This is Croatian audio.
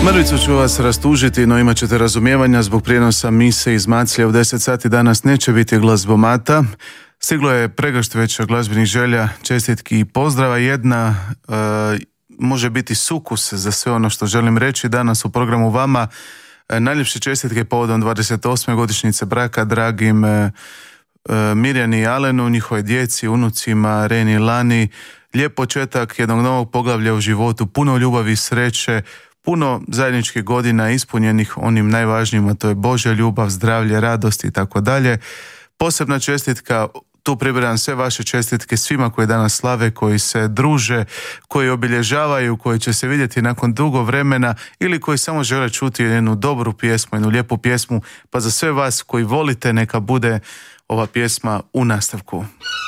Mrvicu ću vas rastužiti, no imat ćete razumijevanja zbog prijenosa mise iz Maclja u 10 sati. Danas neće biti glazbomata. Stiglo je pregršt već glazbenih želja, čestitki i pozdrava. Jedna može biti sukus za sve ono što želim reći. Danas u programu vama najljepše čestitke povodom 28. godišnjice braka dragim Mirjani i Alenu, njihove djeci, unucima, Reni i Lani. Lijep početak jednog novog poglavlja u životu, puno ljubavi i sreće, puno zajedničkih godina ispunjenih onim najvažnijim, a to je Božja ljubav, zdravlje, radost i tako dalje. Posebna čestitka, tu pribiram sve vaše čestitke svima koji danas slave, koji se druže, koji obilježavaju, koji će se vidjeti nakon dugo vremena ili koji samo žele čuti jednu dobru pjesmu, jednu lijepu pjesmu, pa za sve vas koji volite neka bude ova pjesma u nastavku.